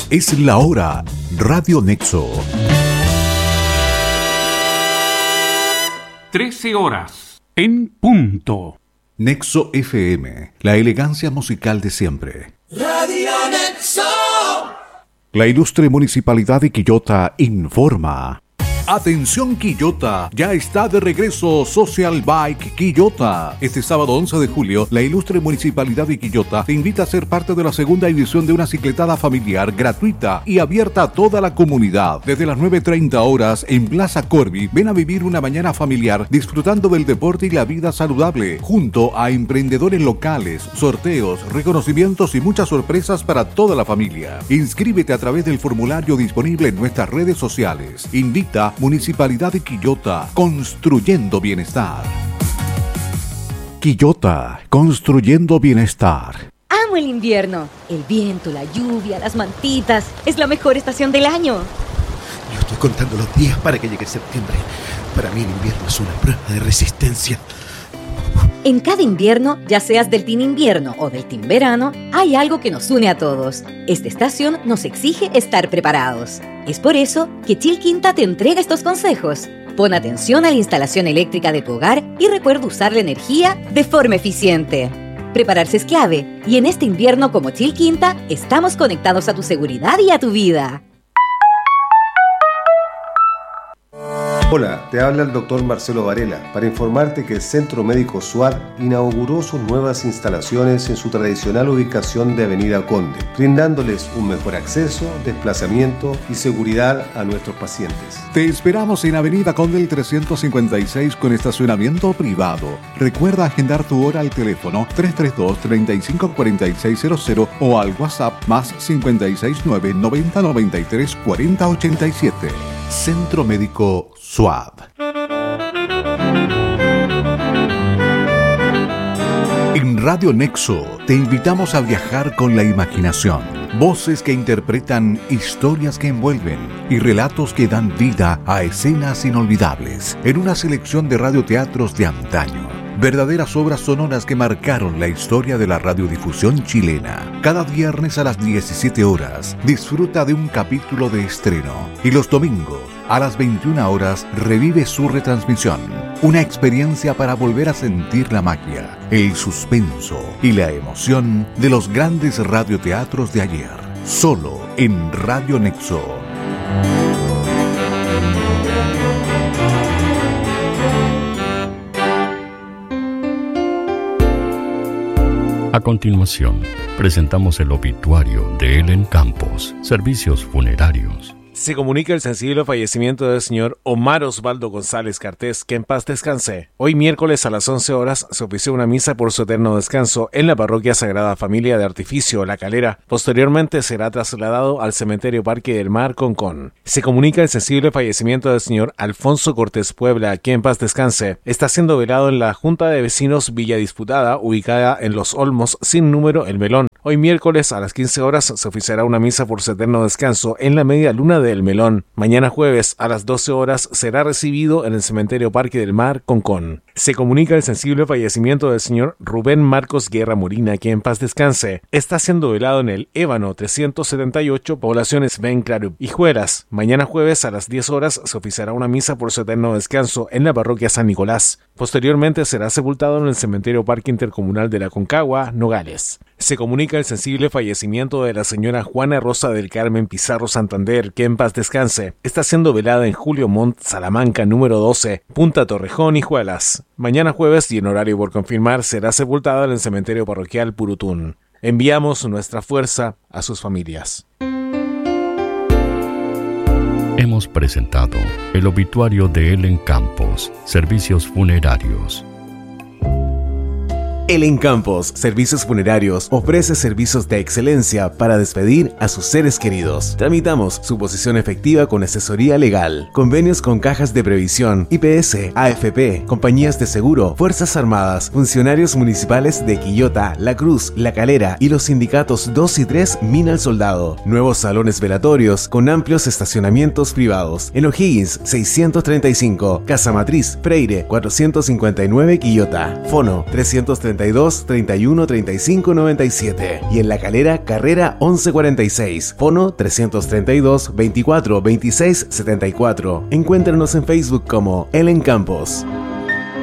Es la hora. Radio Nexo. 13 horas en punto. Nexo FM, la elegancia musical de siempre. Radio Nexo. La ilustre Municipalidad de Quillota informa. Atención Quillota, ya está de regreso Social Bike Quillota. Este sábado 11 de julio, la ilustre Municipalidad de Quillota te invita a ser parte de la segunda edición de una cicletada familiar gratuita y abierta a toda la comunidad. Desde las 9:30 horas en Plaza Corby, ven a vivir una mañana familiar disfrutando del deporte y la vida saludable, junto a emprendedores locales, sorteos, reconocimientos y muchas sorpresas para toda la familia. Inscríbete a través del formulario disponible en nuestras redes sociales. Invita Municipalidad de Quillota, construyendo bienestar. Quillota, construyendo bienestar. Amo el invierno. El viento, la lluvia, las mantitas. Es la mejor estación del año. Yo estoy contando los días para que llegue septiembre. Para mí el invierno es una prueba de resistencia. En cada invierno, ya seas del team invierno o del team verano, hay algo que nos une a todos. Esta estación nos exige estar preparados. Es por eso que Chilquinta te entrega estos consejos. Pon atención a la instalación eléctrica de tu hogar y recuerda usar la energía de forma eficiente. Prepararse es clave y en este invierno como Chilquinta estamos conectados a tu seguridad y a tu vida. Hola, te habla el doctor Marcelo Varela para informarte que el Centro Médico SUAD inauguró sus nuevas instalaciones en su tradicional ubicación de Avenida Conde, brindándoles un mejor acceso, desplazamiento y seguridad a nuestros pacientes. Te esperamos en Avenida Conde 356 con estacionamiento privado. Recuerda agendar tu hora al teléfono 332-354600 o al WhatsApp más 569 90 93 40 87. Centro Médico SUAD. En Radio Nexo te invitamos a viajar con la imaginación. Voces que interpretan historias que envuelven y relatos que dan vida a escenas inolvidables en una selección de radioteatros de antaño. Verdaderas obras sonoras que marcaron la historia de la radiodifusión chilena. Cada viernes a las 17 horas disfruta de un capítulo de estreno y los domingos a las 21 horas revive su retransmisión. Una experiencia para volver a sentir la magia, el suspenso y la emoción de los grandes radioteatros de ayer. Solo en Radio Nexo. A continuación, presentamos el obituario de Ellen Campos, Servicios Funerarios. Se comunica el sensible fallecimiento del señor Omar Osvaldo González Cartés, que en paz descanse. Hoy miércoles a las 11 horas se ofició una misa por su eterno descanso en la parroquia Sagrada Familia de Artificio, La Calera. Posteriormente será trasladado al cementerio Parque del Mar, Concón. Se comunica el sensible fallecimiento del señor Alfonso Cortés Puebla, que en paz descanse. Está siendo velado en la Junta de Vecinos Villa Disputada, ubicada en Los Olmos, sin número, El Melón. Hoy miércoles a las 15 horas se oficiará una misa por su eterno descanso en la Media Luna de El Melón. Mañana jueves a las 12 horas será recibido en el cementerio Parque del Mar, Concón. Se comunica el sensible fallecimiento del señor Rubén Marcos Guerra Morina, que en paz descanse. Está siendo velado en el Ébano 378, poblaciones Benclarup y Jueras. Mañana jueves a las 10 horas se oficiará una misa por su eterno descanso en la parroquia San Nicolás. Posteriormente será sepultado en el cementerio Parque Intercomunal de la Concagua, Nogales. Se comunica el sensible fallecimiento de la señora Juana Rosa del Carmen Pizarro Santander, que en paz descanse. Está siendo velada en Julio Montt, Salamanca, número 12, Punta Torrejón y Juelas. Mañana jueves y en horario por confirmar será sepultada en el cementerio parroquial Purutún. Enviamos nuestra fuerza a sus familias. Hemos presentado el obituario de Ellen Campos, Servicios Funerarios. Ellen Campos, Servicios Funerarios, ofrece servicios de excelencia para despedir a sus seres queridos. Tramitamos suposición efectiva con asesoría legal, convenios con cajas de previsión, IPS, AFP, compañías de seguro, Fuerzas Armadas, funcionarios municipales de Quillota, La Cruz, La Calera y los sindicatos 2 y 3 Mina al Soldado. Nuevos salones velatorios con amplios estacionamientos privados. En O'Higgins 635, Casa Matriz, Freire 459, Quillota. Fono 334 372 31 35 97 y en La Calera, carrera 1146, fono 332 24 26 74. Encuéntranos en Facebook como El Encampos.